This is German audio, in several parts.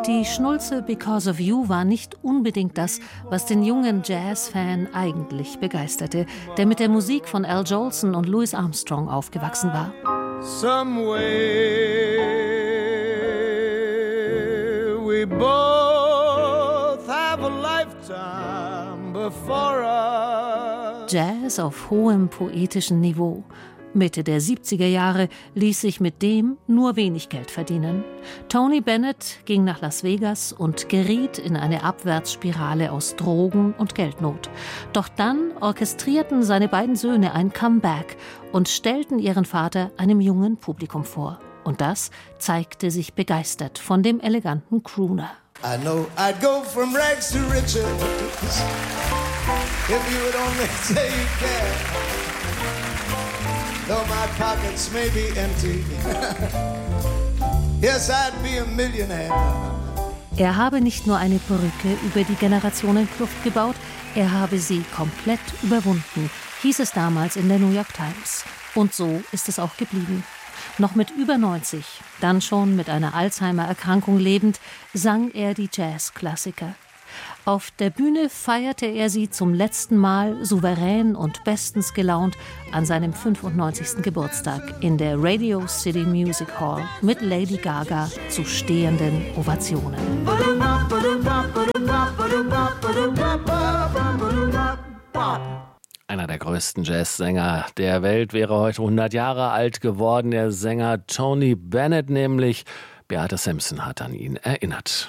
Die Schnulze Because of You war nicht unbedingt das, was den jungen Jazz-Fan eigentlich begeisterte, der mit der Musik von Al Jolson und Louis Armstrong aufgewachsen war. Somewhere we both have a lifetime before us. Jazz auf hohem poetischen Niveau. Mitte der 70er Jahre ließ sich mit dem nur wenig Geld verdienen. Tony Bennett ging nach Las Vegas und geriet in eine Abwärtsspirale aus Drogen und Geldnot. Doch dann orchestrierten seine beiden Söhne ein Comeback und stellten ihren Vater einem jungen Publikum vor. Und das zeigte sich begeistert von dem eleganten Crooner. I know I'd go from rags to riches if you would only say you can. Though my pockets may be empty, yes, I'd be a millionaire. Er habe nicht nur eine Brücke über die Generationenkluft gebaut, er habe sie komplett überwunden, hieß es damals in der New York Times. Und so ist es auch geblieben. Noch mit über 90, dann schon mit einer Alzheimer-Erkrankung lebend, sang er die Jazz-Klassiker. Auf der Bühne feierte er sie zum letzten Mal souverän und bestens gelaunt an seinem 95. Geburtstag in der Radio City Music Hall mit Lady Gaga zu stehenden Ovationen. Einer der größten Jazzsänger der Welt wäre heute 100 Jahre alt geworden. Der Sänger Tony Bennett nämlich. Beate Simpson hat an ihn erinnert.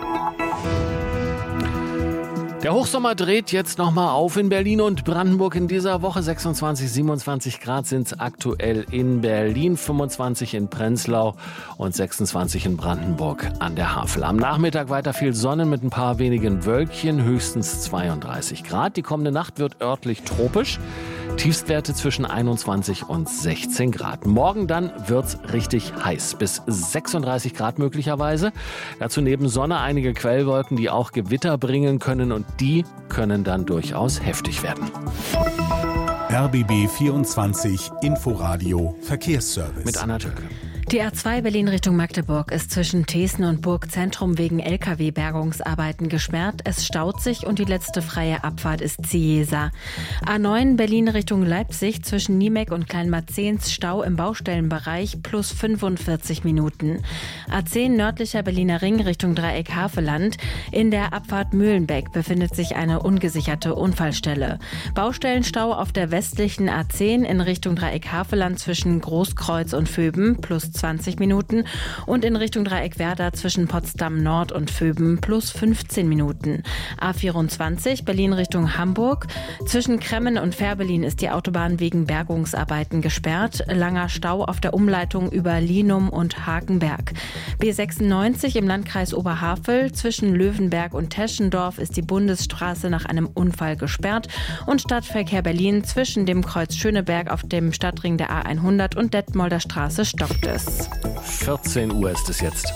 Der Hochsommer dreht jetzt nochmal auf in Berlin und Brandenburg in dieser Woche. 26, 27 Grad sind es aktuell in Berlin, 25 in Prenzlau und 26 in Brandenburg an der Havel. Am Nachmittag weiter viel Sonne mit ein paar wenigen Wölkchen, höchstens 32 Grad. Die kommende Nacht wird örtlich tropisch. Tiefstwerte zwischen 21 und 16 Grad. Morgen dann wird's richtig heiß, bis 36 Grad möglicherweise. Dazu neben Sonne einige Quellwolken, die auch Gewitter bringen können und die können dann durchaus heftig werden. RBB 24 Inforadio Verkehrsservice. Mit Anna Türke. Die A2 Berlin Richtung Magdeburg ist zwischen Thesen und Burgzentrum wegen Lkw-Bergungsarbeiten gesperrt. Es staut sich und die letzte freie Abfahrt ist Ciesa. A9 Berlin Richtung Leipzig zwischen Niemek und Kleinmarzehns Stau im Baustellenbereich plus 45 Minuten. A10 nördlicher Berliner Ring Richtung Dreieck Haveland. In der Abfahrt Mühlenbeck befindet sich eine ungesicherte Unfallstelle. Baustellenstau auf der westlichen A10 in Richtung Dreieck Haveland zwischen Großkreuz und Vöben plus 20 Minuten und in Richtung Dreieck Werder zwischen Potsdam Nord und Vöben plus 15 Minuten. A24 Berlin Richtung Hamburg. Zwischen Kremmen und Fährberlin ist die Autobahn wegen Bergungsarbeiten gesperrt. Langer Stau auf der Umleitung über Linum und Hakenberg. B96 im Landkreis Oberhavel. Zwischen Löwenberg und Teschendorf ist die Bundesstraße nach einem Unfall gesperrt. Und Stadtverkehr Berlin zwischen dem Kreuz Schöneberg auf dem Stadtring der A100 und Detmolder Straße stockt es. 14 Uhr ist es jetzt.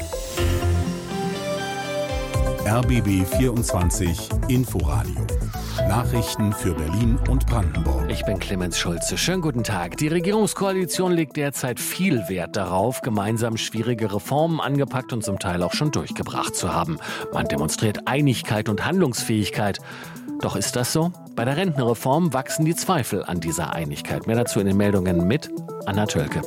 RBB 24 Inforadio. Nachrichten für Berlin und Brandenburg. Ich bin Clemens Schulze. Schönen guten Tag. Die Regierungskoalition legt derzeit viel Wert darauf, gemeinsam schwierige Reformen angepackt und zum Teil auch schon durchgebracht zu haben. Man demonstriert Einigkeit und Handlungsfähigkeit. Doch ist das so? Bei der Rentenreform wachsen die Zweifel an dieser Einigkeit. Mehr dazu in den Meldungen mit Anna Tölke.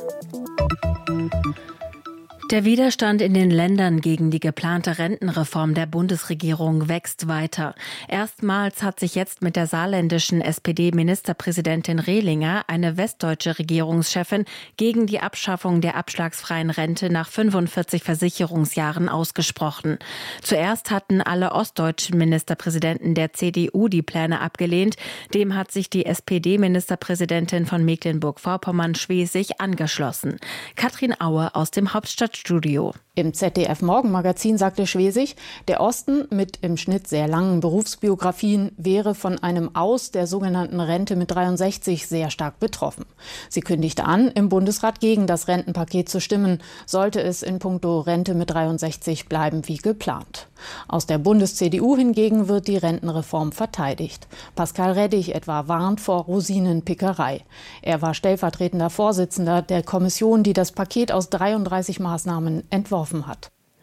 Der Widerstand in den Ländern gegen die geplante Rentenreform der Bundesregierung wächst weiter. Erstmals hat sich jetzt mit der saarländischen SPD-Ministerpräsidentin Rehlinger eine westdeutsche Regierungschefin gegen die Abschaffung der abschlagsfreien Rente nach 45 Versicherungsjahren ausgesprochen. Zuerst hatten alle ostdeutschen Ministerpräsidenten der CDU die Pläne abgelehnt. Dem hat sich die SPD-Ministerpräsidentin von Mecklenburg-Vorpommern-Schwesig angeschlossen. Katrin Aue aus dem Hauptstadtstudio. Im ZDF-Morgenmagazin sagte Schwesig, der Osten mit im Schnitt sehr langen Berufsbiografien wäre von einem Aus der sogenannten Rente mit 63 sehr stark betroffen. Sie kündigte an, im Bundesrat gegen das Rentenpaket zu stimmen, sollte es in puncto Rente mit 63 bleiben wie geplant. Aus der Bundes-CDU hingegen wird die Rentenreform verteidigt. Pascal Reddig etwa warnt vor Rosinenpickerei. Er war stellvertretender Vorsitzender der Kommission, die das Paket aus 33 Maßnahmen entworfen hat.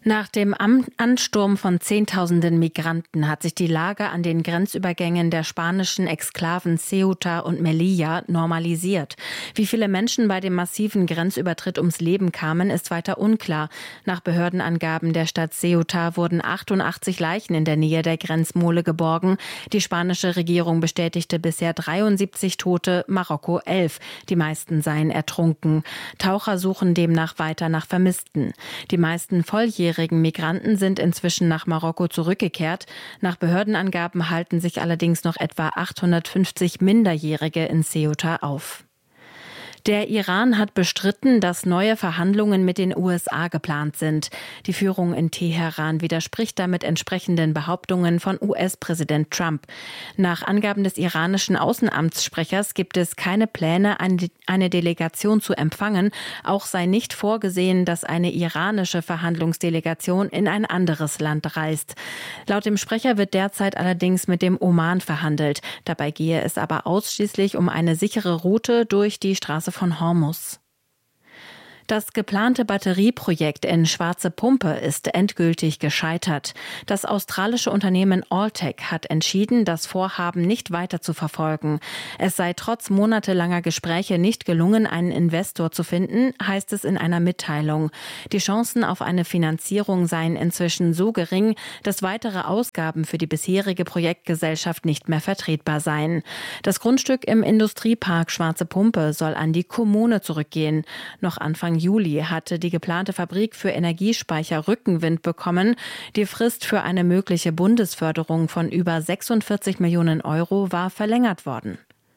Nach dem Ansturm von Zehntausenden Migranten hat sich die Lage an den Grenzübergängen der spanischen Exklaven Ceuta und Melilla normalisiert. Wie viele Menschen bei dem massiven Grenzübertritt ums Leben kamen, ist weiter unklar. Nach Behördenangaben der Stadt Ceuta wurden 88 Leichen in der Nähe der Grenzmole geborgen. Die spanische Regierung bestätigte bisher 73 Tote, Marokko 11. Die meisten seien ertrunken. Taucher suchen demnach weiter nach Vermissten. Die meisten volljährigen Migranten sind inzwischen nach Marokko zurückgekehrt. Nach Behördenangaben halten sich allerdings noch etwa 850 Minderjährige in Ceuta auf. Der Iran hat bestritten, dass neue Verhandlungen mit den USA geplant sind. Die Führung in Teheran widerspricht damit entsprechenden Behauptungen von US-Präsident Trump. Nach Angaben des iranischen Außenamtssprechers gibt es keine Pläne, eine Delegation zu empfangen. Auch sei nicht vorgesehen, dass eine iranische Verhandlungsdelegation in ein anderes Land reist. Laut dem Sprecher wird derzeit allerdings mit dem Oman verhandelt. Dabei gehe es aber ausschließlich um eine sichere Route durch die Straße von Hormuz. Das geplante Batterieprojekt in Schwarze Pumpe ist endgültig gescheitert. Das australische Unternehmen Alltech hat entschieden, das Vorhaben nicht weiter zu verfolgen. Es sei trotz monatelanger Gespräche nicht gelungen, einen Investor zu finden, heißt es in einer Mitteilung. Die Chancen auf eine Finanzierung seien inzwischen so gering, dass weitere Ausgaben für die bisherige Projektgesellschaft nicht mehr vertretbar seien. Das Grundstück im Industriepark Schwarze Pumpe soll an die Kommune zurückgehen. Noch Anfang Juli hatte die geplante Fabrik für Energiespeicher Rückenwind bekommen. Die Frist für eine mögliche Bundesförderung von über 46 Millionen Euro war verlängert worden.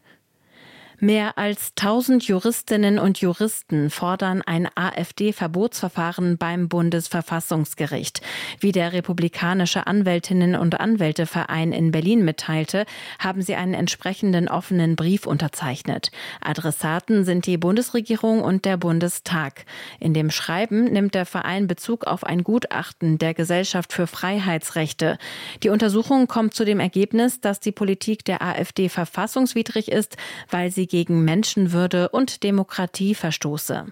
Mehr als 1000 Juristinnen und Juristen fordern ein AfD-Verbotsverfahren beim Bundesverfassungsgericht. Wie der republikanische Anwältinnen- und Anwälteverein in Berlin mitteilte, haben sie einen entsprechenden offenen Brief unterzeichnet. Adressaten sind die Bundesregierung und der Bundestag. In dem Schreiben nimmt der Verein Bezug auf ein Gutachten der Gesellschaft für Freiheitsrechte. Die Untersuchung kommt zu dem Ergebnis, dass die Politik der AfD verfassungswidrig ist, weil sie gegen Menschenwürde und Demokratie verstoße.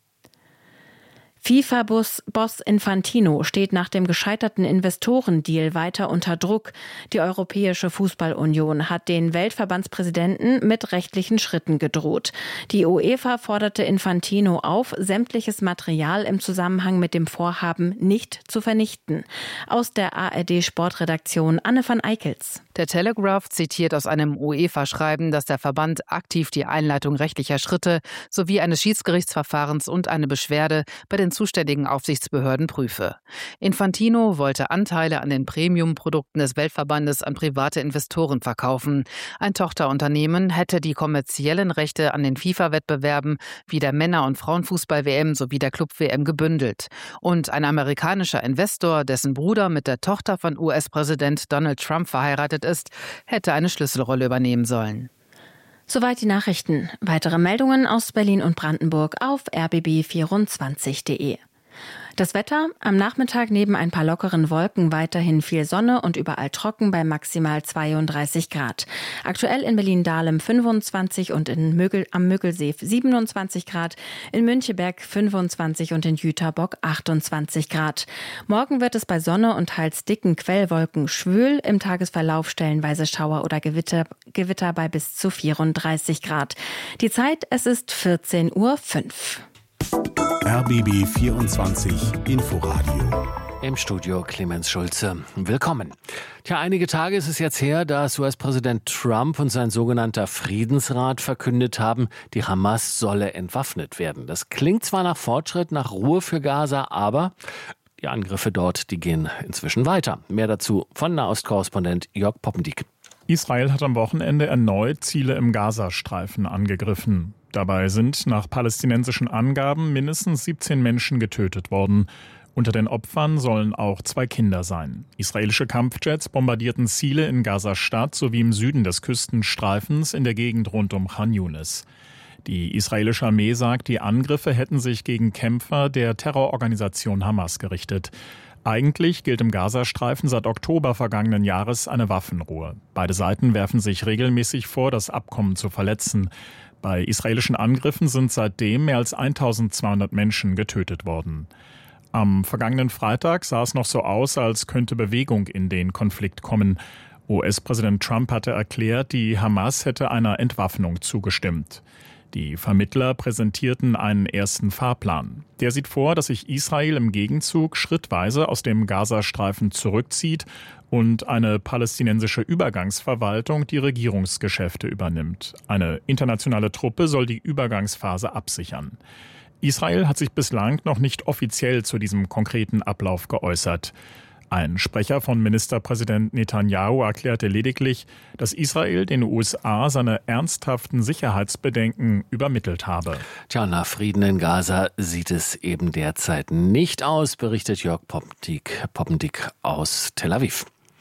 FIFA-Boss Infantino steht nach dem gescheiterten Investorendeal weiter unter Druck. Die Europäische Fußballunion hat den Weltverbandspräsidenten mit rechtlichen Schritten gedroht. Die UEFA forderte Infantino auf, sämtliches Material im Zusammenhang mit dem Vorhaben nicht zu vernichten. Aus der ARD-Sportredaktion Anne van Eickels. Der Telegraph zitiert aus einem UEFA-Schreiben, dass der Verband aktiv die Einleitung rechtlicher Schritte sowie eines Schiedsgerichtsverfahrens und eine Beschwerde bei den zuständigen Aufsichtsbehörden prüfe. Infantino wollte Anteile an den Premium-Produkten des Weltverbandes an private Investoren verkaufen. Ein Tochterunternehmen hätte die kommerziellen Rechte an den FIFA-Wettbewerben wie der Männer- und Frauenfußball-WM sowie der Club-WM gebündelt. Und ein amerikanischer Investor, dessen Bruder mit der Tochter von US-Präsident Donald Trump verheiratet ist, hätte eine Schlüsselrolle übernehmen sollen. Soweit die Nachrichten. Weitere Meldungen aus Berlin und Brandenburg auf rbb24.de. Das Wetter: am Nachmittag neben ein paar lockeren Wolken weiterhin viel Sonne und überall trocken bei maximal 32 Grad. Aktuell in Berlin-Dahlem 25 und am Müggelsee 27 Grad, in Müncheberg 25 und in Jüterbock 28 Grad. Morgen wird es bei Sonne und teils dicken Quellwolken schwül, im Tagesverlauf stellenweise Schauer oder Gewitter bei bis zu 34 Grad. Die Zeit: es ist 14:05 Uhr. RBB 24 Inforadio. Im Studio Clemens Schulze. Willkommen. Tja, einige Tage ist es jetzt her, dass US-Präsident Trump und sein sogenannter Friedensrat verkündet haben, die Hamas solle entwaffnet werden. Das klingt zwar nach Fortschritt, nach Ruhe für Gaza, aber die Angriffe dort, die gehen inzwischen weiter. Mehr dazu von Nahostkorrespondent Jörg Poppendiek. Israel hat am Wochenende erneut Ziele im Gazastreifen angegriffen. Dabei sind nach palästinensischen Angaben mindestens 17 Menschen getötet worden. Unter den Opfern sollen auch 2 Kinder sein. Israelische Kampfjets bombardierten Ziele in Gaza-Stadt sowie im Süden des Küstenstreifens in der Gegend rund um Khan Yunis. Die israelische Armee sagt, die Angriffe hätten sich gegen Kämpfer der Terrororganisation Hamas gerichtet. Eigentlich gilt im Gazastreifen seit Oktober vergangenen Jahres eine Waffenruhe. Beide Seiten werfen sich regelmäßig vor, das Abkommen zu verletzen. Bei israelischen Angriffen sind seitdem mehr als 1200 Menschen getötet worden. Am vergangenen Freitag sah es noch so aus, als könnte Bewegung in den Konflikt kommen. US-Präsident Trump hatte erklärt, die Hamas hätte einer Entwaffnung zugestimmt. Die Vermittler präsentierten einen ersten Fahrplan. Der sieht vor, dass sich Israel im Gegenzug schrittweise aus dem Gazastreifen zurückzieht und eine palästinensische Übergangsverwaltung die Regierungsgeschäfte übernimmt. Eine internationale Truppe soll die Übergangsphase absichern. Israel hat sich bislang noch nicht offiziell zu diesem konkreten Ablauf geäußert. Ein Sprecher von Ministerpräsident Netanyahu erklärte lediglich, dass Israel den USA seine ernsthaften Sicherheitsbedenken übermittelt habe. Tja, nach Frieden in Gaza sieht es eben derzeit nicht aus, berichtet Jörg Poppendick aus Tel Aviv.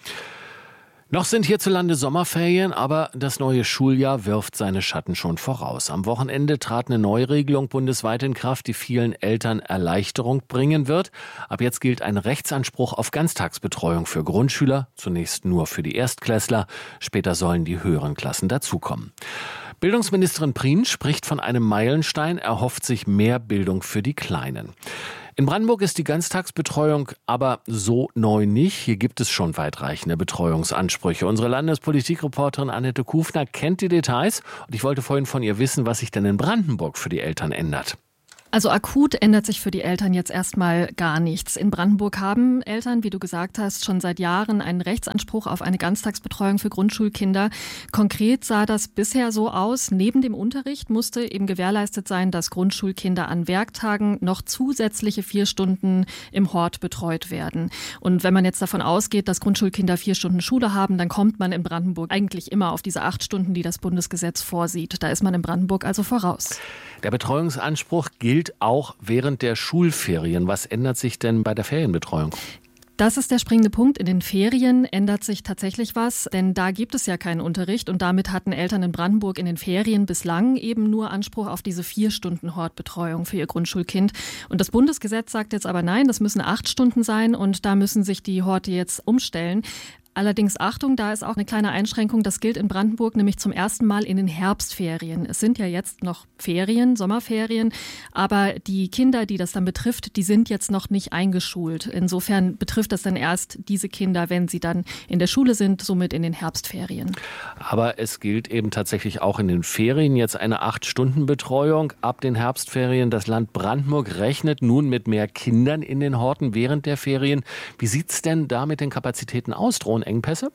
Noch sind hierzulande Sommerferien, aber das neue Schuljahr wirft seine Schatten schon voraus. Am Wochenende trat eine Neuregelung bundesweit in Kraft, die vielen Eltern Erleichterung bringen wird. Ab jetzt gilt ein Rechtsanspruch auf Ganztagsbetreuung für Grundschüler, zunächst nur für die Erstklässler, später sollen die höheren Klassen dazukommen. Bildungsministerin Prien spricht von einem Meilenstein, erhofft sich mehr Bildung für die Kleinen. In Brandenburg ist die Ganztagsbetreuung aber so neu nicht. Hier gibt es schon weitreichende Betreuungsansprüche. Unsere Landespolitikreporterin Annette Kufner kennt die Details und ich wollte vorhin von ihr wissen, was sich denn in Brandenburg für die Eltern ändert. Also akut ändert sich für die Eltern jetzt erstmal gar nichts. In Brandenburg haben Eltern, wie du gesagt hast, schon seit Jahren einen Rechtsanspruch auf eine Ganztagsbetreuung für Grundschulkinder. Konkret sah das bisher so aus: Neben dem Unterricht musste eben gewährleistet sein, dass Grundschulkinder an Werktagen noch zusätzliche 4 Stunden im Hort betreut werden. Und wenn man jetzt davon ausgeht, dass Grundschulkinder 4 Stunden Schule haben, dann kommt man in Brandenburg eigentlich immer auf diese 8 Stunden, die das Bundesgesetz vorsieht. Da ist man in Brandenburg also voraus. Der Betreuungsanspruch gilt auch während der Schulferien. Was ändert sich denn bei der Ferienbetreuung? Das ist der springende Punkt. In den Ferien ändert sich tatsächlich was, denn da gibt es ja keinen Unterricht und damit hatten Eltern in Brandenburg in den Ferien bislang eben nur Anspruch auf diese 4 Stunden Hortbetreuung für ihr Grundschulkind. Und das Bundesgesetz sagt jetzt aber nein, das müssen 8 Stunden sein und da müssen sich die Horte jetzt umstellen. Allerdings Achtung, da ist auch eine kleine Einschränkung. Das gilt in Brandenburg nämlich zum ersten Mal in den Herbstferien. Es sind ja jetzt noch Ferien, Sommerferien, aber die Kinder, die das dann betrifft, die sind jetzt noch nicht eingeschult. Insofern betrifft das dann erst diese Kinder, wenn sie dann in der Schule sind, somit in den Herbstferien. Aber es gilt eben tatsächlich auch in den Ferien jetzt eine 8-Stunden-Betreuung ab den Herbstferien. Das Land Brandenburg rechnet nun mit mehr Kindern in den Horten während der Ferien. Wie sieht's denn da mit den Kapazitäten aus? Drohen Engpässe?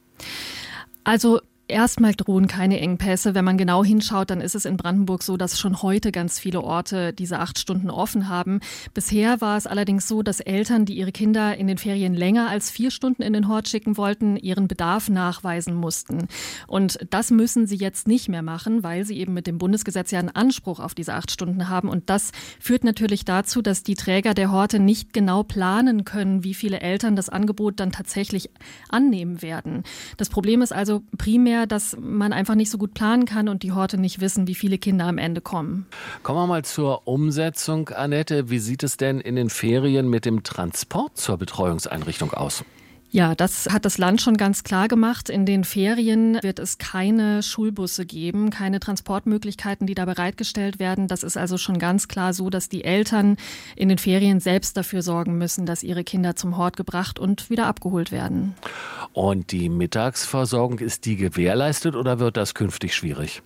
Also erstmal drohen keine Engpässe. Wenn man genau hinschaut, dann ist es in Brandenburg so, dass schon heute ganz viele Orte diese 8 Stunden offen haben. Bisher war es allerdings so, dass Eltern, die ihre Kinder in den Ferien länger als 4 Stunden in den Hort schicken wollten, ihren Bedarf nachweisen mussten. Und das müssen sie jetzt nicht mehr machen, weil sie eben mit dem Bundesgesetz ja einen Anspruch auf diese 8 Stunden haben. Und das führt natürlich dazu, dass die Träger der Horte nicht genau planen können, wie viele Eltern das Angebot dann tatsächlich annehmen werden. Das Problem ist also primär, dass man einfach nicht so gut planen kann und die Horte nicht wissen, wie viele Kinder am Ende kommen. Kommen wir mal zur Umsetzung, Annette. Wie sieht es denn in den Ferien mit dem Transport zur Betreuungseinrichtung aus? Ja, das hat das Land schon ganz klar gemacht. In den Ferien wird es keine Schulbusse geben, keine Transportmöglichkeiten, die da bereitgestellt werden. Das ist also schon ganz klar so, dass die Eltern in den Ferien selbst dafür sorgen müssen, dass ihre Kinder zum Hort gebracht und wieder abgeholt werden. Und die Mittagsversorgung, ist die gewährleistet oder wird das künftig schwierig?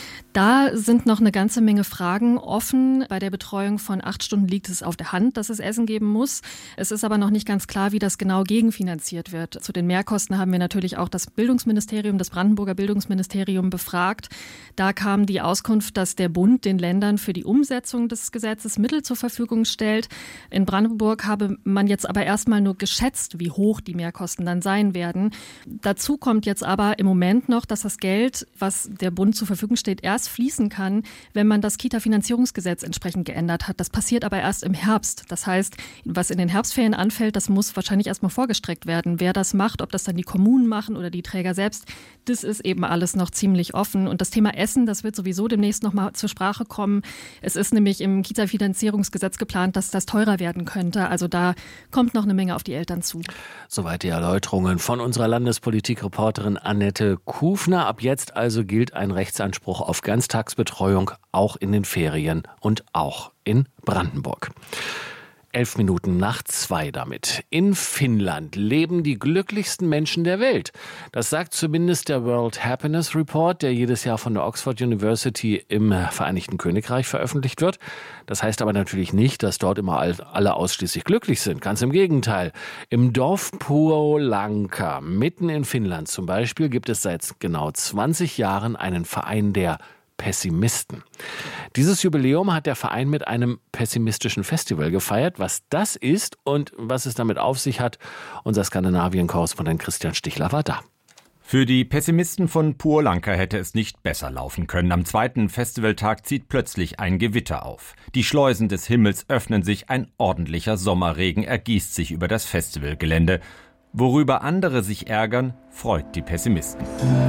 Da sind noch eine ganze Menge Fragen offen. Bei der Betreuung von 8 Stunden liegt es auf der Hand, dass es Essen geben muss. Es ist aber noch nicht ganz klar, wie das genau gegenfinanziert wird. Zu den Mehrkosten haben wir natürlich auch das Bildungsministerium, das Brandenburger Bildungsministerium befragt. Da kam die Auskunft, dass der Bund den Ländern für die Umsetzung des Gesetzes Mittel zur Verfügung stellt. In Brandenburg habe man jetzt aber erstmal nur geschätzt, wie hoch die Mehrkosten dann sein werden. Dazu kommt jetzt aber im Moment noch, dass das Geld, was der Bund zur Verfügung steht, erst fließen kann, wenn man das Kita-Finanzierungsgesetz entsprechend geändert hat. Das passiert aber erst im Herbst. Das heißt, was in den Herbstferien anfällt, das muss wahrscheinlich erstmal vorgestreckt werden. Wer das macht, ob das dann die Kommunen machen oder die Träger selbst, das ist eben alles noch ziemlich offen. Und das Thema Essen, das wird sowieso demnächst nochmal zur Sprache kommen. Es ist nämlich im Kita-Finanzierungsgesetz geplant, dass das teurer werden könnte. Also da kommt noch eine Menge auf die Eltern zu. Soweit die Erläuterungen von unserer Landespolitikreporterin Annette Kufner. Ab jetzt also gilt ein Rechtsanspruch auf Ganztagsbetreuung auch in den Ferien und auch in Brandenburg. 2:11 damit. In Finnland leben die glücklichsten Menschen der Welt. Das sagt zumindest der World Happiness Report, der jedes Jahr von der Oxford University im Vereinigten Königreich veröffentlicht wird. Das heißt aber natürlich nicht, dass dort immer alle ausschließlich glücklich sind. Ganz im Gegenteil. Im Dorf Puolanka, mitten in Finnland zum Beispiel, gibt es seit genau 20 Jahren einen Verein der Pessimisten. Dieses Jubiläum hat der Verein mit einem pessimistischen Festival gefeiert. Was das ist und was es damit auf sich hat, unser Skandinavien-Korrespondent Christian Stichler war da. Für die Pessimisten von Puolanka hätte es nicht besser laufen können. Am zweiten Festivaltag zieht plötzlich ein Gewitter auf. Die Schleusen des Himmels öffnen sich, ein ordentlicher Sommerregen ergießt sich über das Festivalgelände. Worüber andere sich ärgern, freut die Pessimisten.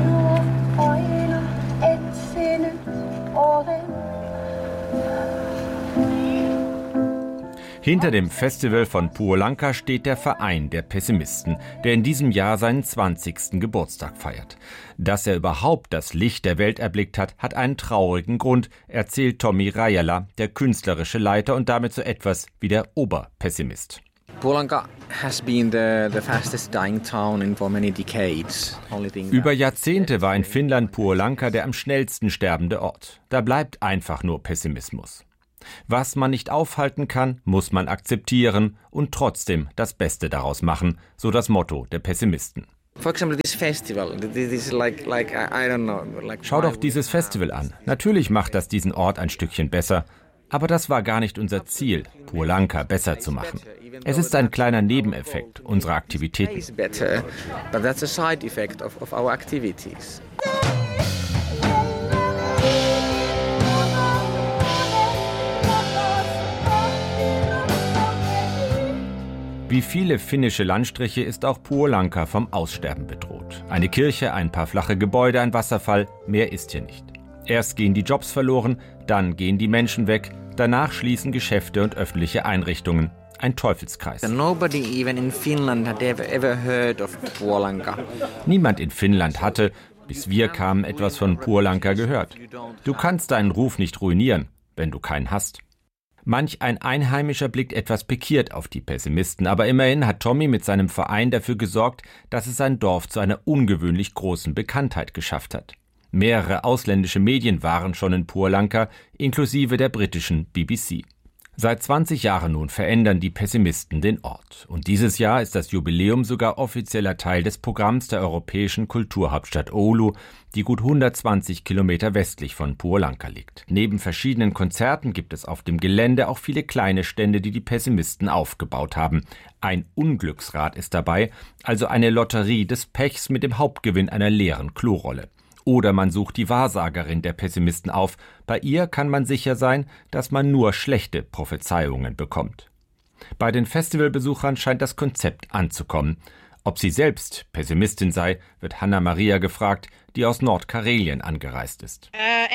Hinter dem Festival von Puolanka steht der Verein der Pessimisten, der in diesem Jahr seinen 20. Geburtstag feiert. Dass er überhaupt das Licht der Welt erblickt hat, hat einen traurigen Grund, erzählt Tommi Rajala, der künstlerische Leiter und damit so etwas wie der Oberpessimist. Puolanka has been the fastest dying town in for many decades. Über Jahrzehnte war in Finnland Puolanka der am schnellsten sterbende Ort. Da bleibt einfach nur Pessimismus. Was man nicht aufhalten kann, muss man akzeptieren und trotzdem das Beste daraus machen, so das Motto der Pessimisten. Schau doch dieses Festival an. Natürlich macht das diesen Ort ein Stückchen besser. Aber das war gar nicht unser Ziel, Puolanka besser zu machen. Es ist ein kleiner Nebeneffekt unserer Aktivitäten. Wie viele finnische Landstriche ist auch Puolanka vom Aussterben bedroht. Eine Kirche, ein paar flache Gebäude, ein Wasserfall, mehr ist hier nicht. Erst gehen die Jobs verloren, dann gehen die Menschen weg, danach schließen Geschäfte und öffentliche Einrichtungen. Ein Teufelskreis. Niemand in Finnland hatte, bis wir kamen, etwas von Puolanka gehört. Du kannst deinen Ruf nicht ruinieren, wenn du keinen hast. Manch ein Einheimischer blickt etwas pikiert auf die Pessimisten, aber immerhin hat Tommi mit seinem Verein dafür gesorgt, dass es sein Dorf zu einer ungewöhnlich großen Bekanntheit geschafft hat. Mehrere ausländische Medien waren schon in Puolanka, inklusive der britischen BBC. Seit 20 Jahren nun verändern die Pessimisten den Ort. Und dieses Jahr ist das Jubiläum sogar offizieller Teil des Programms der europäischen Kulturhauptstadt Oulu, die gut 120 Kilometer westlich von Puolanka liegt. Neben verschiedenen Konzerten gibt es auf dem Gelände auch viele kleine Stände, die die Pessimisten aufgebaut haben. Ein Unglücksrad ist dabei, also eine Lotterie des Pechs mit dem Hauptgewinn einer leeren Klorolle. Oder man sucht die Wahrsagerin der Pessimisten auf. Bei ihr kann man sicher sein, dass man nur schlechte Prophezeiungen bekommt. Bei den Festivalbesuchern scheint das Konzept anzukommen. Ob sie selbst Pessimistin sei, wird Hanna-Maria gefragt, die aus Nordkarelien angereist ist.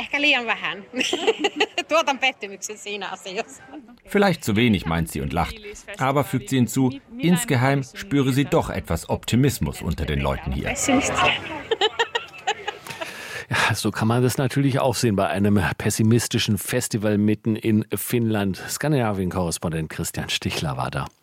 Vielleicht zu wenig, meint sie und lacht. Aber, fügt sie hinzu, insgeheim spüre sie doch etwas Optimismus unter den Leuten hier. Ja, so kann man das natürlich auch sehen bei einem pessimistischen Festival mitten in Finnland. Skandinavien-Korrespondent Christian Stichler war da.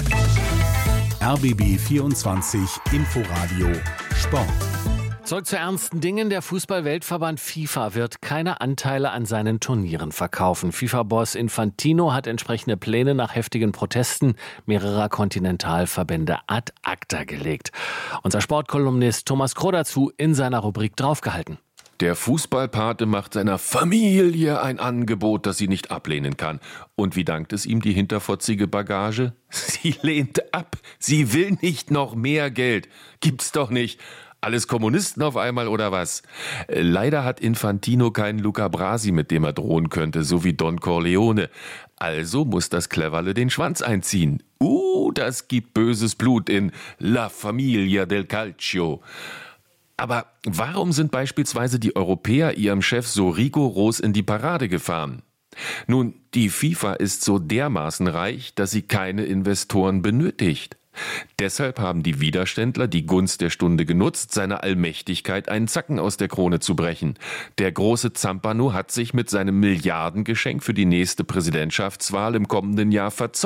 RBB 24 Inforadio Sport. Zurück zu ernsten Dingen. Der Fußball-Weltverband FIFA wird keine Anteile an seinen Turnieren verkaufen. FIFA-Boss Infantino hat entsprechende Pläne nach heftigen Protesten mehrerer Kontinentalverbände ad acta gelegt. Unser Sportkolumnist Thomas Kroh dazu in seiner Rubrik draufgehalten. Der Fußballpate macht seiner Familie ein Angebot, das sie nicht ablehnen kann. Und wie dankt es ihm die hinterfotzige Bagage? Sie lehnt ab. Sie will nicht noch mehr Geld. Gibt's doch nicht. Alles Kommunisten auf einmal oder was? Leider hat Infantino keinen Luca Brasi, mit dem er drohen könnte, so wie Don Corleone. Also muss das Cleverle den Schwanz einziehen. Das gibt böses Blut in La Familia del Calcio. Aber warum sind beispielsweise die Europäer ihrem Chef so rigoros in die Parade gefahren? Nun, die FIFA ist so dermaßen reich, dass sie keine Investoren benötigt. Deshalb haben die Widerständler die Gunst der Stunde genutzt, seiner Allmächtigkeit einen Zacken aus der Krone zu brechen. Der große Zampano hat sich mit seinem Milliardengeschenk für die nächste Präsidentschaftswahl im kommenden Jahr verzockt.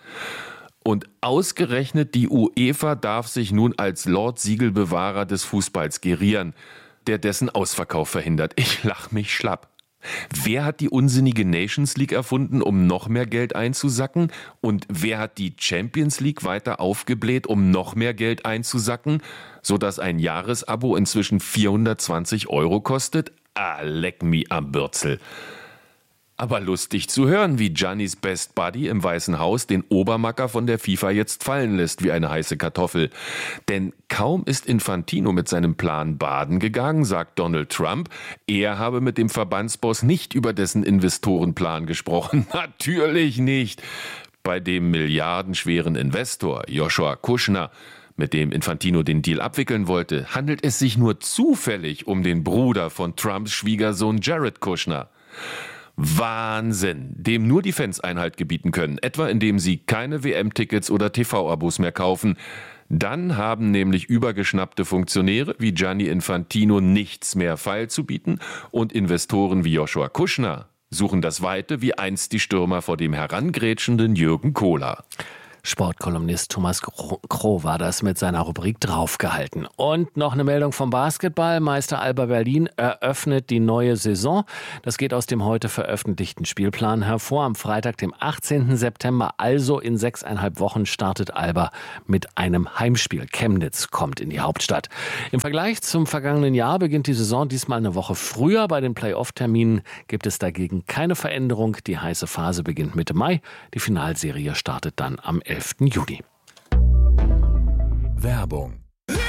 Und ausgerechnet die UEFA darf sich nun als Lord Siegelbewahrer des Fußballs gerieren, der dessen Ausverkauf verhindert. Ich lach mich schlapp. Wer hat die unsinnige Nations League erfunden, um noch mehr Geld einzusacken? Und wer hat die Champions League weiter aufgebläht, um noch mehr Geld einzusacken, sodass ein Jahresabo inzwischen 420 € kostet? Ah, leck mi am Bürzel. Aber lustig zu hören, wie Giannis Best Buddy im Weißen Haus den Obermacker von der FIFA jetzt fallen lässt wie eine heiße Kartoffel. Denn kaum ist Infantino mit seinem Plan baden gegangen, sagt Donald Trump, er habe mit dem Verbandsboss nicht über dessen Investorenplan gesprochen. Natürlich nicht. Bei dem milliardenschweren Investor Joshua Kushner, mit dem Infantino den Deal abwickeln wollte, handelt es sich nur zufällig um den Bruder von Trumps Schwiegersohn Jared Kushner. Wahnsinn, dem nur die Fans Einhalt gebieten können, etwa indem sie keine WM-Tickets oder TV-Abos mehr kaufen. Dann haben nämlich übergeschnappte Funktionäre wie Gianni Infantino nichts mehr feilzubieten und Investoren wie Joshua Kushner suchen das Weite wie einst die Stürmer vor dem herangrätschenden Jürgen Kohler. Sportkolumnist Thomas Kroh war das mit seiner Rubrik Draufgehalten. Und noch eine Meldung vom Basketball. Meister Alba Berlin eröffnet die neue Saison. Das geht aus dem heute veröffentlichten Spielplan hervor. Am Freitag, dem 18. September, also in 6,5 Wochen, startet Alba mit einem Heimspiel. Chemnitz kommt in die Hauptstadt. Im Vergleich zum vergangenen Jahr beginnt die Saison diesmal eine Woche früher. Bei den Playoff-Terminen gibt es dagegen keine Veränderung. Die heiße Phase beginnt Mitte Mai. Die Finalserie startet dann am 11. Juni. Werbung.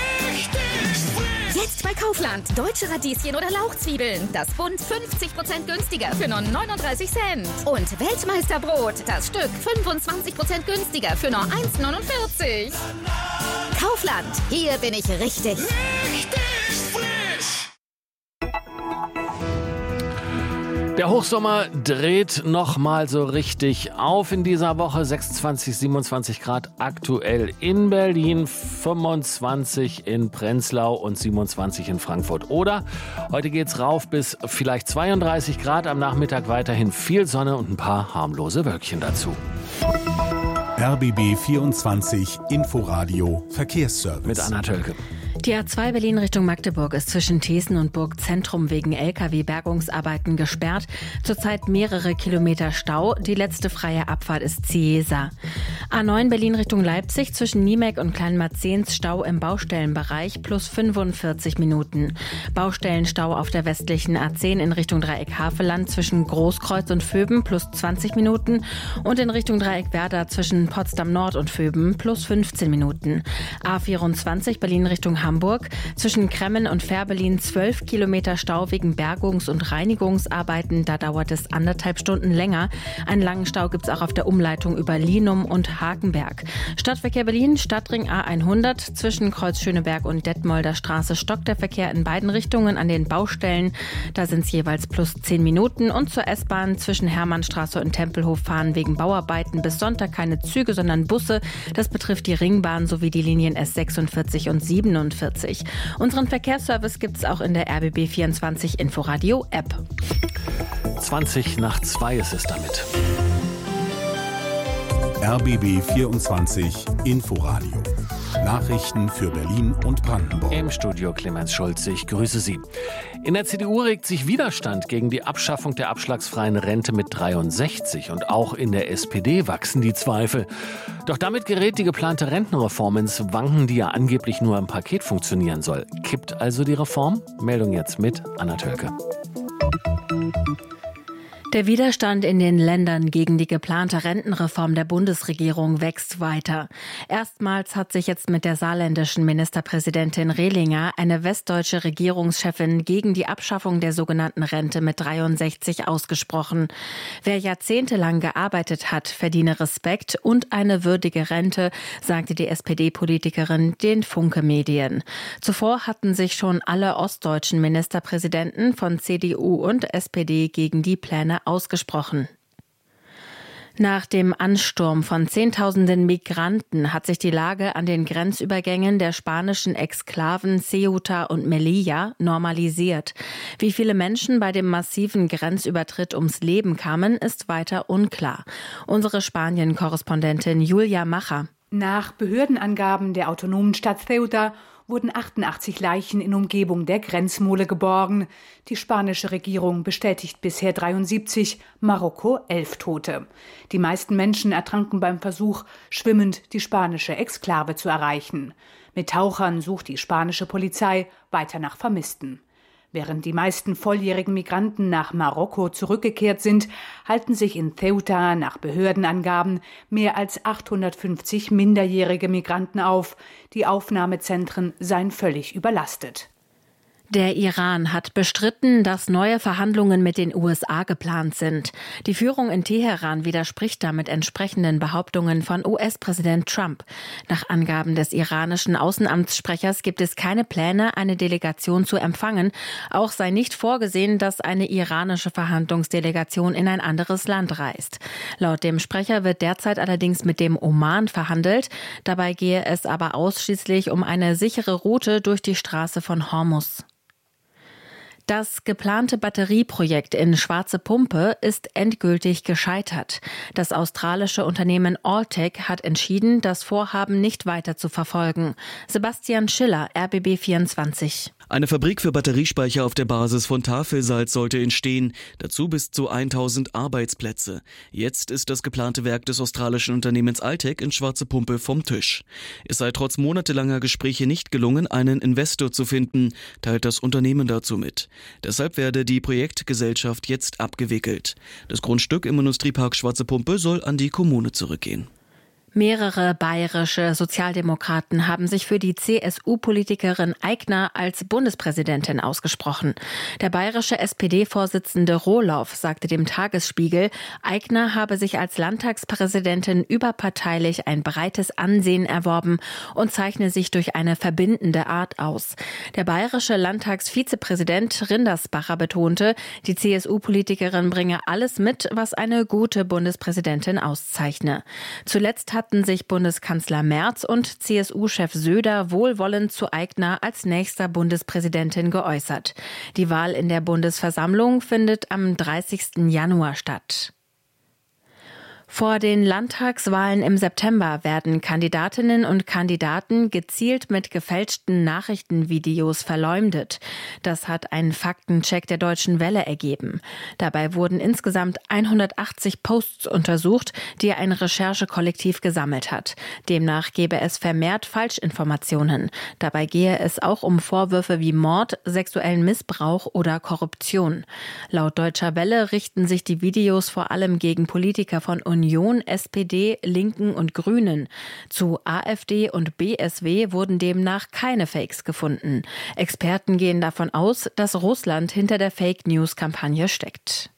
Jetzt bei Kaufland. Deutsche Radieschen oder Lauchzwiebeln. Das Bund 50% günstiger für nur 39 Cent. Und Weltmeisterbrot. Das Stück 25% günstiger für nur 1,49. Kaufland. Hier bin ich richtig. Richtig frisch. Der Hochsommer dreht noch mal so richtig auf in dieser Woche. 26, 27 Grad aktuell in Berlin, 25 in Prenzlau und 27 in Frankfurt. Oder heute geht's rauf bis vielleicht 32 Grad, am Nachmittag weiterhin viel Sonne und ein paar harmlose Wölkchen dazu. RBB 24 Inforadio Verkehrsservice. Mit Anna Tölke. Die A2 Berlin Richtung Magdeburg ist zwischen Thesen und Burgzentrum wegen Lkw-Bergungsarbeiten gesperrt. Zurzeit mehrere Kilometer Stau. Die letzte freie Abfahrt ist Cieza. A9 Berlin Richtung Leipzig zwischen Niemek und Kleinmarzens Stau im Baustellenbereich plus 45 Minuten. Baustellenstau auf der westlichen A10 in Richtung Dreieck Havelland zwischen Großkreuz und Vöben plus 20 Minuten und in Richtung Dreieck Werder zwischen Potsdam Nord und Vöben plus 15 Minuten. A24 Berlin Richtung Hamburg zwischen Kremmen und Fährberlin 12 Kilometer Stau wegen Bergungs- und Reinigungsarbeiten. Da dauert es 1,5 Stunden länger. Einen langen Stau gibt es auch auf der Umleitung über Linum und Hagenberg. Stadtverkehr Berlin, Stadtring A100 zwischen Kreuz Schöneberg und Detmolder Straße stockt der Verkehr in beiden Richtungen an den Baustellen. Da sind es jeweils plus 10 Minuten. Und zur S-Bahn zwischen Hermannstraße und Tempelhof fahren wegen Bauarbeiten bis Sonntag keine Züge, sondern Busse. Das betrifft die Ringbahn sowie die Linien S46 und 47. Unseren Verkehrsservice gibt es auch in der RBB24 Inforadio App. 1:20 ist es damit. RBB 24 Inforadio. Nachrichten für Berlin und Brandenburg. Im Studio Clemens Schulze, ich grüße Sie. In der CDU regt sich Widerstand gegen die Abschaffung der abschlagsfreien Rente mit 63. Und auch in der SPD wachsen die Zweifel. Doch damit gerät die geplante Rentenreform ins Wanken, die ja angeblich nur im Paket funktionieren soll. Kippt also die Reform? Meldung jetzt mit Anna Tölke. Der Widerstand in den Ländern gegen die geplante Rentenreform der Bundesregierung wächst weiter. Erstmals hat sich jetzt mit der saarländischen Ministerpräsidentin Rehlinger eine westdeutsche Regierungschefin gegen die Abschaffung der sogenannten Rente mit 63 ausgesprochen. Wer jahrzehntelang gearbeitet hat, verdiene Respekt und eine würdige Rente, sagte die SPD-Politikerin den Funke Medien. Zuvor hatten sich schon alle ostdeutschen Ministerpräsidenten von CDU und SPD gegen die Pläne ausgesprochen. Nach dem Ansturm von Zehntausenden Migranten hat sich die Lage an den Grenzübergängen der spanischen Exklaven Ceuta und Melilla normalisiert. Wie viele Menschen bei dem massiven Grenzübertritt ums Leben kamen, ist weiter unklar. Unsere Spanien-Korrespondentin Julia Macher. Nach Behördenangaben der autonomen Stadt Ceuta wurden 88 Leichen in Umgebung der Grenzmole geborgen. Die spanische Regierung bestätigt bisher 73, Marokko 11 Tote. Die meisten Menschen ertranken beim Versuch, schwimmend die spanische Exklave zu erreichen. Mit Tauchern sucht die spanische Polizei weiter nach Vermissten. Während die meisten volljährigen Migranten nach Marokko zurückgekehrt sind, halten sich in Ceuta nach Behördenangaben mehr als 850 minderjährige Migranten auf. Die Aufnahmezentren seien völlig überlastet. Der Iran hat bestritten, dass neue Verhandlungen mit den USA geplant sind. Die Führung in Teheran widerspricht damit entsprechenden Behauptungen von US-Präsident Trump. Nach Angaben des iranischen Außenamtssprechers gibt es keine Pläne, eine Delegation zu empfangen. Auch sei nicht vorgesehen, dass eine iranische Verhandlungsdelegation in ein anderes Land reist. Laut dem Sprecher wird derzeit allerdings mit dem Oman verhandelt. Dabei gehe es aber ausschließlich um eine sichere Route durch die Straße von Hormuz. Das geplante Batterieprojekt in Schwarze Pumpe ist endgültig gescheitert. Das australische Unternehmen Alltech hat entschieden, das Vorhaben nicht weiter zu verfolgen. Sebastian Schiller, RBB 24. Eine Fabrik für Batteriespeicher auf der Basis von Tafelsalz sollte entstehen, dazu bis zu 1000 Arbeitsplätze. Jetzt ist das geplante Werk des australischen Unternehmens Alltech in Schwarze Pumpe vom Tisch. Es sei trotz monatelanger Gespräche nicht gelungen, einen Investor zu finden, teilt das Unternehmen dazu mit. Deshalb werde die Projektgesellschaft jetzt abgewickelt. Das Grundstück im Industriepark Schwarze Pumpe soll an die Kommune zurückgehen. Mehrere bayerische Sozialdemokraten haben sich für die CSU-Politikerin Aigner als Bundespräsidentin ausgesprochen. Der bayerische SPD-Vorsitzende Rohloff sagte dem Tagesspiegel, Aigner habe sich als Landtagspräsidentin überparteilich ein breites Ansehen erworben und zeichne sich durch eine verbindende Art aus. Der bayerische Landtagsvizepräsident Rindersbacher betonte, die CSU-Politikerin bringe alles mit, was eine gute Bundespräsidentin auszeichne. Zuletzt hatten sich Bundeskanzler Merz und CSU-Chef Söder wohlwollend zu Aigner als nächster Bundespräsidentin geäußert. Die Wahl in der Bundesversammlung findet am 30. Januar statt. Vor den Landtagswahlen im September werden Kandidatinnen und Kandidaten gezielt mit gefälschten Nachrichtenvideos verleumdet. Das hat ein Faktencheck der Deutschen Welle ergeben. Dabei wurden insgesamt 180 Posts untersucht, die ein Recherchekollektiv gesammelt hat. Demnach gebe es vermehrt Falschinformationen. Dabei gehe es auch um Vorwürfe wie Mord, sexuellen Missbrauch oder Korruption. Laut Deutscher Welle richten sich die Videos vor allem gegen Politiker von Union, SPD, Linken und Grünen. Zu AfD und BSW wurden demnach keine Fakes gefunden. Experten gehen davon aus, dass Russland hinter der Fake-News-Kampagne steckt.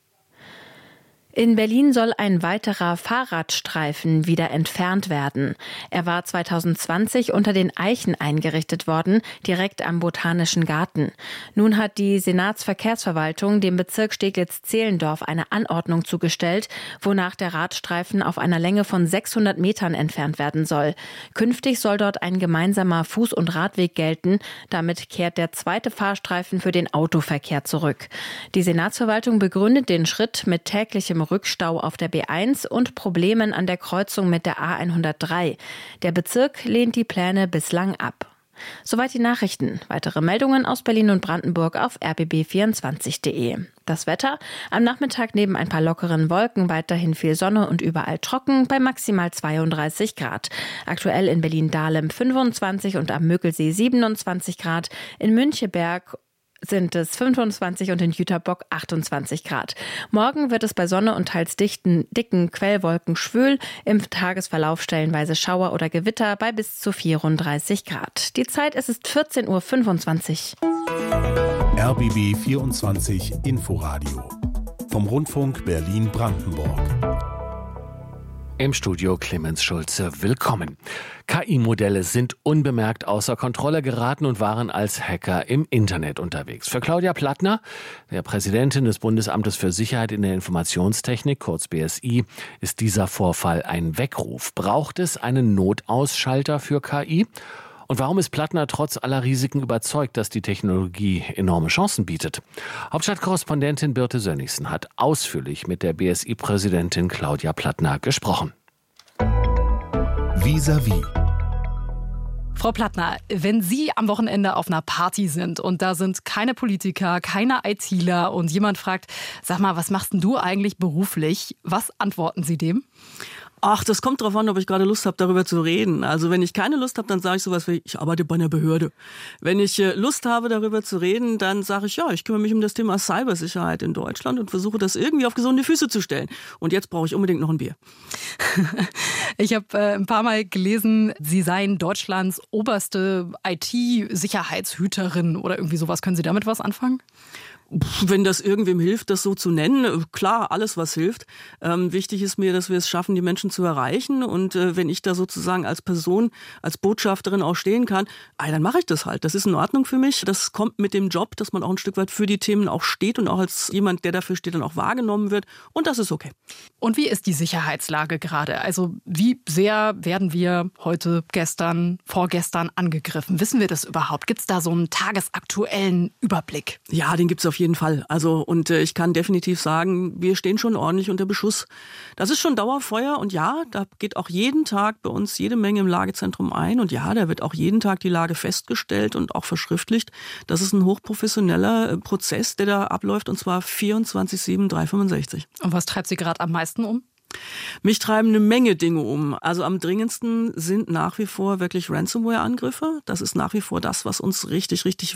In Berlin soll ein weiterer Fahrradstreifen wieder entfernt werden. Er war 2020 unter den Eichen eingerichtet worden, direkt am Botanischen Garten. Nun hat die Senatsverkehrsverwaltung dem Bezirk Steglitz-Zehlendorf eine Anordnung zugestellt, wonach der Radstreifen auf einer Länge von 600 Metern entfernt werden soll. Künftig soll dort ein gemeinsamer Fuß- und Radweg gelten. Damit kehrt der zweite Fahrstreifen für den Autoverkehr zurück. Die Senatsverwaltung begründet den Schritt mit täglichem Rückstau auf der B1 und Problemen an der Kreuzung mit der A103. Der Bezirk lehnt die Pläne bislang ab. Soweit die Nachrichten. Weitere Meldungen aus Berlin und Brandenburg auf rbb24.de. Das Wetter: am Nachmittag neben ein paar lockeren Wolken weiterhin viel Sonne und überall trocken bei maximal 32 Grad. Aktuell in Berlin-Dahlem 25 und am Mögelsee 27 Grad. In Müncheberg sind es 25 und in Jüterbock 28 Grad. Morgen wird es bei Sonne und teils dicken Quellwolken schwül, im Tagesverlauf stellenweise Schauer oder Gewitter bei bis zu 34 Grad. Die Zeit, es ist 14.25 Uhr. RBB 24 Inforadio vom Rundfunk Berlin-Brandenburg. Im Studio Clemens Schulze, willkommen. KI-Modelle sind unbemerkt außer Kontrolle geraten und waren als Hacker im Internet unterwegs. Für Claudia Plattner, der Präsidentin des Bundesamtes für Sicherheit in der Informationstechnik, kurz BSI, ist dieser Vorfall ein Weckruf. Braucht es einen Notausschalter für KI? Und warum ist Plattner trotz aller Risiken überzeugt, dass die Technologie enorme Chancen bietet? Hauptstadtkorrespondentin Birte Sönnigsen hat ausführlich mit der BSI-Präsidentin Claudia Plattner gesprochen. Vis-à-vis. Frau Plattner, wenn Sie am Wochenende auf einer Party sind und da sind keine Politiker, keine ITler und jemand fragt, sag mal, was machst denn du eigentlich beruflich? Was antworten Sie dem? Ach, das kommt drauf an, ob ich gerade Lust habe, darüber zu reden. Also wenn ich keine Lust habe, dann sage ich sowas wie, ich arbeite bei einer Behörde. Wenn ich Lust habe, darüber zu reden, dann sage ich, ja, ich kümmere mich um das Thema Cybersicherheit in Deutschland und versuche das irgendwie auf gesunde Füße zu stellen. Und jetzt brauche ich unbedingt noch ein Bier. Ich habe ein paar Mal gelesen, Sie seien Deutschlands oberste IT-Sicherheitshüterin oder irgendwie sowas. Können Sie damit was anfangen? Wenn das irgendwem hilft, das so zu nennen, klar, alles was hilft. Wichtig ist mir, dass wir es schaffen, die Menschen zu erreichen. Und wenn ich da sozusagen als Person, als Botschafterin auch stehen kann, dann mache ich das halt. Das ist in Ordnung für mich. Das kommt mit dem Job, dass man auch ein Stück weit für die Themen auch steht und auch als jemand, der dafür steht, dann auch wahrgenommen wird. Und das ist okay. Und wie ist die Sicherheitslage gerade? Also wie sehr werden wir heute, gestern, vorgestern angegriffen? Wissen wir das überhaupt? Gibt es da so einen tagesaktuellen Überblick? Ja, den gibt es auf jeden Fall. Also und ich kann definitiv sagen, wir stehen schon ordentlich unter Beschuss. Das ist schon Dauerfeuer und ja, da geht auch jeden Tag bei uns jede Menge im Lagezentrum ein und ja, da wird auch jeden Tag die Lage festgestellt und auch verschriftlicht. Das ist ein hochprofessioneller Prozess, der da abläuft und zwar 24/7, 365. Und was treibt Sie gerade am meisten um? Mich treiben eine Menge Dinge um. Also am dringendsten sind nach wie vor wirklich Ransomware-Angriffe. Das ist nach wie vor das, was uns richtig